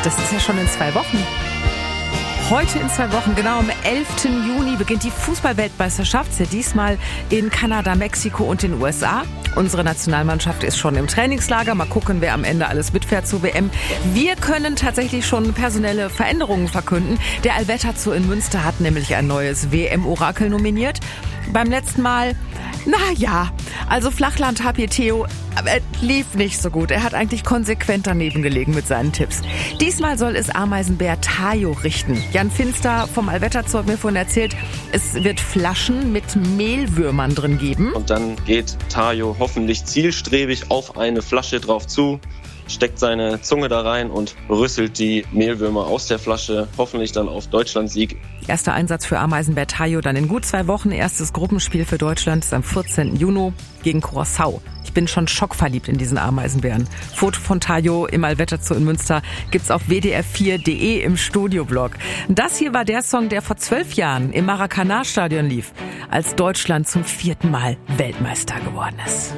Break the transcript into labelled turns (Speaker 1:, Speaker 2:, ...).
Speaker 1: Das ist ja schon in 2 Wochen. Heute in 2 Wochen, genau am 11. Juni, beginnt die Fußball-Weltmeisterschaft. Ja, diesmal in Kanada, Mexiko und den USA. Unsere Nationalmannschaft ist schon im Trainingslager. Mal gucken, wer am Ende alles mitfährt zur WM. Wir können tatsächlich schon personelle Veränderungen verkünden. Der Allwetter Zoo in Münster hat nämlich ein neues WM-Orakel nominiert. Beim letzten Mal, also Flachland-HP Theo lief nicht so gut. Er hat eigentlich konsequent daneben gelegen mit seinen Tipps. Diesmal soll es Ameisenbär Tayo richten. Jan Finster vom Allwetter Zoo hat mir vorhin erzählt, es wird Flaschen mit Mehlwürmern drin geben.
Speaker 2: Und dann geht Tayo hoffentlich zielstrebig auf eine Flasche drauf zu, steckt seine Zunge da rein und rüsselt die Mehlwürmer aus der Flasche, hoffentlich dann auf Deutschland-Sieg.
Speaker 1: Erster Einsatz für Ameisenbär Tayo dann in gut 2 Wochen. Erstes Gruppenspiel für Deutschland ist am 14. Juni gegen Curaçao. Ich bin schon schockverliebt in diesen Ameisenbären. Foto von Tayo im Allwetter Zoo in Münster gibt's auf wdr4.de im Studioblog. Das hier war der Song, der vor 12 Jahren im Maracanã-Stadion lief, als Deutschland zum 4. Mal Weltmeister geworden ist.